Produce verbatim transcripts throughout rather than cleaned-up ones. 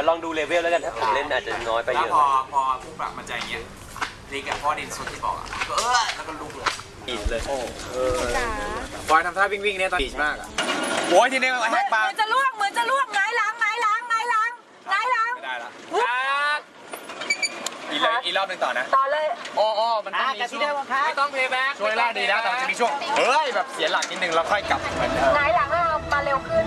ลองดูเลเวลแล้วกันถ้าผมเล่นอาจจะน้อยไปเยอะแล้วพอพอผู้ปรับมันใจอย่างเงี้ยลิกอะพ่อดินสุดที่บอกอะก็เออแล้วก็ลุกเลยอีกเลยโอ้เออบอยทำท่าวิ่งวิ่งเนี่ยตอนดีมากอะโอ้ยทีนี้แฮกปากเหมือนจะล่วงเหมือนจะล่วงไงล้างไงล้างไงล้างไงล้างไม่ได้ละอีเลยอีรอบหนึ่งต่อนะต่อเลยอ๋อมันต้องมีช่วงไม่ต้องเพย์แบ็กช่วยล่าดีนะแต่จะมีช่วงเฮ้ยแบบเสียหลักนิดนึงแล้วค่อยกลับเหมือนเดิมไงล้างแล้วมาเร็วขึ้น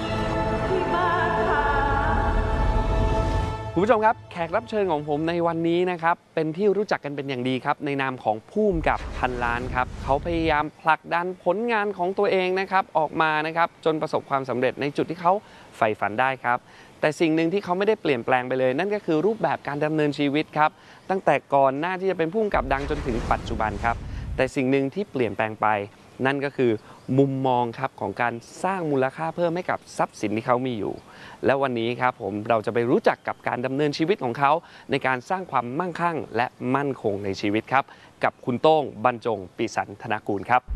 คุณผู้ชมครับแขกรับเชิญของผมในวันนี้นะครับเป็นที่รู้จักกันเป็นอย่างดีครับในนามของผู้กำกับพันล้านครับเขาพยายามผลักดันผลงานของตัวเองนะครับออกมานะครับจนประสบความสำเร็จในจุดที่เขาใฝ่ฝันได้ครับแต่สิ่งหนึ่งที่เขาไม่ได้เปลี่ยนแปลงไปเลยนั่นก็คือรูปแบบการดำเนินชีวิตครับตั้งแต่ก่อนหน้าที่จะเป็นผู้กำกับดังจนถึงปัจจุบันครับแต่สิ่งหนึ่งที่เปลี่ยนแปลงไปนั่นก็คือมุมมองครับของการสร้างมูลค่าเพิ่มให้กับทรัพย์สินที่เขามีอยู่และวันนี้ครับผมเราจะไปรู้จักกับการดำเนินชีวิตของเขาในการสร้างความมั่งคั่งและมั่นคงในชีวิตครับกับคุณโต้งบรรจงปิสันธนกูลครับ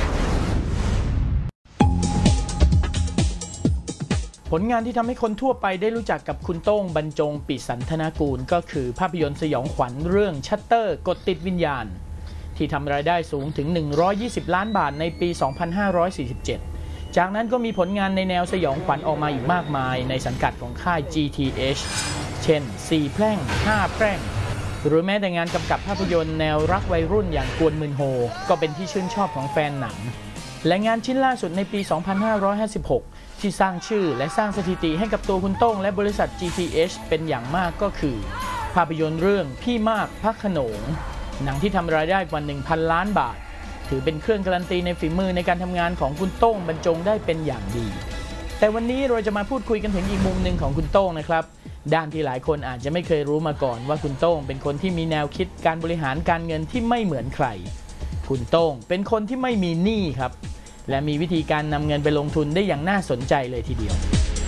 ผลงานที่ทำให้คนทั่วไปได้รู้จักกับคุณโต้งบรรจงปิสันธนกูลก็คือภาพยนตร์สยองขวัญเรื่องชัตเตอร์กดติดวิญญาณที่ทำรายได้สูงถึงหนึ่งร้อยยี่สิบล้านบาทในปี สองพันห้าร้อยสี่สิบเจ็ด จากนั้นก็มีผลงานในแนวสยองขวัญออกมาอีกมากมายในสังกัดของค่าย จี ที เอช เช่น สี่แพร่ง ห้าแพร่งหรือแม้แต่งานกำกับภาพยนตร์แนวรักวัยรุ่นอย่างกวนมึนโฮก็เป็นที่ชื่นชอบของแฟนหนังและงานชิ้นล่าสุดในปี สองพันห้าร้อยห้าสิบหก ที่สร้างชื่อและสร้างสถิติให้กับตัวคุณโต้งและบริษัท จี ที เอช เป็นอย่างมากก็คือภาพยนตร์เรื่องพี่มากพระโขนงหนังที่ทำรายได้กว่า หนึ่งพัน ล้านบาทถือเป็นเครื่องการันตีในฝีมือในการทำงานของคุณโต้งบรรจงได้เป็นอย่างดีแต่วันนี้เราจะมาพูดคุยกันถึงอีกมุมหนึ่งของคุณโต้งนะครับด้านที่หลายคนอาจจะไม่เคยรู้มาก่อนว่าคุณโต้งเป็นคนที่มีแนวคิดการบริหารการเงินที่ไม่เหมือนใครคุณโต้งเป็นคนที่ไม่มีหนี้ครับและมีวิธีการนำเงินไปลงทุนได้อย่างน่าสนใจเลยทีเดียว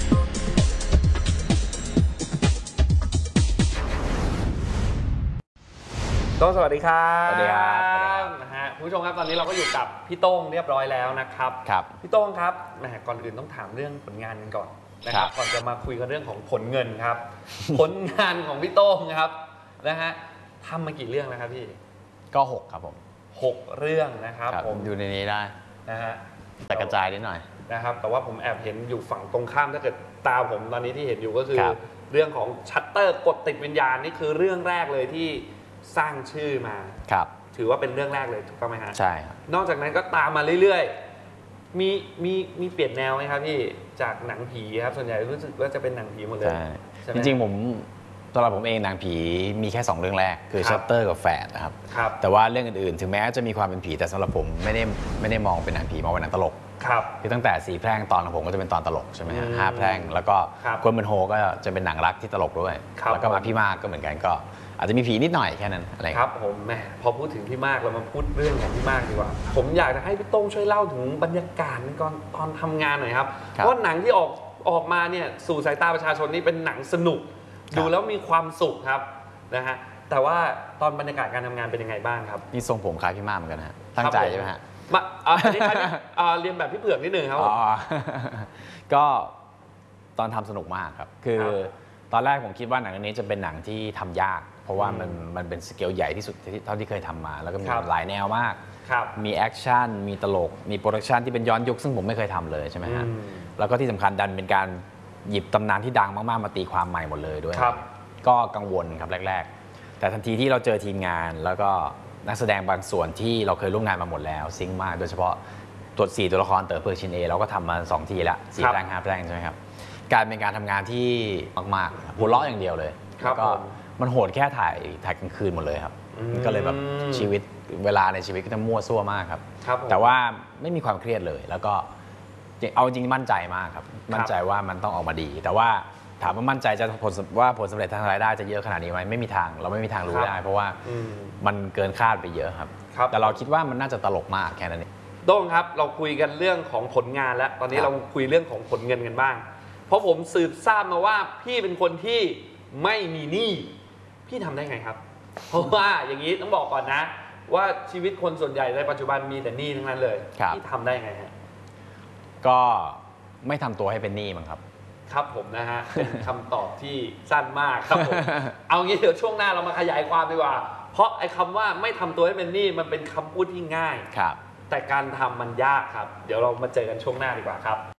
โต้งสวัสดีครับสวัสดีครับนะฮะผู้ชมครับตอนนี้เราก็อยู่กับพี่โต้งเรียบร้อยแล้วนะครับครับพี่โต้งครับแหมก่อนอื่นต้องถามเรื่องผลงานกันก่อนนะครับก่อนจะมาคุยกันเรื่องของผลเงินครับ ผลงานของพี่โต้งครับนะฮะทำมากี่เรื่องแล้วครับพี่ก็หกครับผมหกเรื่องนะครับผมอยู่ในนี้ได้นะฮะแต่กระจายนิดหน่อยนะครับแต่ว่าผมแอบเห็นอยู่ฝั่งตรงข้ามถ้าเกิดตาผมตอนนี้ที่เห็นอยู่ก็คือเรื่องของชัตเตอร์กดติดวิญญาณนี่คือเรื่องแรกเลยที่สร้างชื่อมาครับถือว่าเป็นเรื่องแรกเลยถูกต้องไหมฮะใช่ครับนอกจากนั้นก็ตามมาเรื่อยๆมีมีมีเปลี่ยนแนวไหมครับพี่จากหนังผีครับส่วนใหญ่รู้สึกว่าจะเป็นหนังผีหมดเลยใช่จริงๆผมสำหรับผมเองหนังผีมีแค่สองเรื่องแรกคือชัตเตอร์กับแฝดนะครับแต่ว่าเรื่องอื่นๆถึงแม้จะมีความเป็นผีแต่สำหรับผมไม่ได้ไม่ได้มองเป็นหนังผีมองเป็นหนังตลกครับคือตั้งแต่สี่แพร่งตอนของผมก็จะเป็นตอนตลกใช่ไหมฮะห้าแพร่งแล้วก็กวนเมนโฮก็จะเป็นหนังรักที่ตลกด้วยแล้วก็มาพี่มากก็เหมือนกันก็อาจจะมีผีนิดหน่อยแค่นั้นอะไรครับผมแม่พอพูดถึงพี่มากเรามาพูดเรื่องของพี่มากดีกว่าผมอยากจะให้พี่โต้งช่วยเล่าถึงบรรยากาศก่อนตอนทำงานหน่อยครับเพราะหนังที่ออกออกมาเนี่ยสู่สายตาประชาชนนี่เป็นหนังสนุกดูแล้วมีความสุขครับนะฮะแต่ว่าตอนบรรยากาศการทำงานเป็นยังไงบ้างครับนี่ทรงผมคล้ายพี่มากเหมือนกันนะตั้งใจใช่ไหมฮะมาอ่านี่เรียนแบบพี่เผือกนิดนึงครับอ๋อก็ตอนทำสนุกมากครับคือตอนแรกผมคิดว่าหนังเรื่องนี้จะเป็นหนังที่ทำยากเพราะว่ามันมันเป็นสเกลใหญ่ที่สุดเท่าที่เคยทำมาแล้วก็มีหลายแนวมากมีแอคชั่นมีตลกมีโปรดักชันที่เป็นย้อนยุคซึ่งผมไม่เคยทำเลยใช่ไหมฮะแล้วก็ที่สำคัญดันเป็นการหยิบตำนานที่ดังมากๆมาตีความใหม่หมดเลยด้วยก็กังวลครับแรกๆแต่ทันทีที่เราเจอทีมงานแล้วก็นักแสดงบางส่วนที่เราเคยร่วมงานมาหมดแล้วซิงค์มากโดยเฉพาะตัวสี่ตัวละครเต๋อเพิร์ชินเอเราก็ทำมาสองทีละสี่แปลงห้าแปลงใช่ไหมครับการเป็นการทำงานที่มากๆหัวเราะอย่างเดียวเลยแล้วก็มันโหดแค่ถ่ายถ่ายกลางคืนหมดเลยครับก็เลยแบบชีวิตเวลาในชีวิตก็จะมั่วซั่วมากครับแต่ว่าไม่มีความเครียดเลยแล้วก็เอาจริงมั่นใจมากครับมั่นใจว่ามันต้องออกมาดีแต่ว่าถามว่ามั่นใจจะผลว่าผลสำเร็จทางรายได้จะเยอะขนาดนี้ไหมไม่มีทางเราไม่มีทางรู้ได้เพราะว่ามันเกินคาดไปเยอะครับแต่เราคิดว่ามันน่าจะตลกมากแค่นั้นเองโต้งครับเราคุยกันเรื่องของผลงานแล้วตอนนี้เราคุยเรื่องของผลเงินกันบ้างเพราะผมสืบทราบมาว่าพี่เป็นคนที่ไม่มีหนี้พี่ทำได้ไงครับเพราะว่าอย่างนี้ต้องบอกก่อนนะว่าชีวิตคนส่วนใหญ่ในปัจจุบันมีแต่หนี้ทั้งนั้นเลยพี่ทำได้ไงฮะก็ไม่ทำตัวให้เป็นหนี้มั้งครับครับผมนะฮะ เป็นคำตอบที่สั้นมากครับผม เอางี้เดี๋ยวช่วงหน้าเรามาขยายความดีกว่า เพราะไอ้คำว่าไม่ทำตัวให้เป็นหนี้มันเป็นคำพูดที่ง่ายครับแต่การทำมันยากครับ เดี๋ยวเรามาเจอกันช่วงหน้าดีกว่าครับ